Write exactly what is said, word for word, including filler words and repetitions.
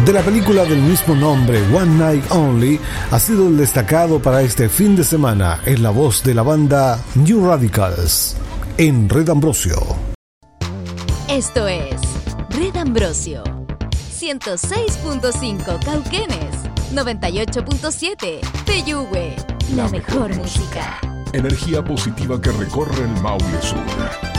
de la película del mismo nombre, One Night Only, ha sido el destacado para este fin de semana en la voz de la banda New Radicals, en Red Ambrosio. Esto es Red Ambrosio, ciento seis punto cinco Cauquenes, noventa y ocho punto siete Peyúgue, la mejor música. Energía positiva que recorre el Maule Sur.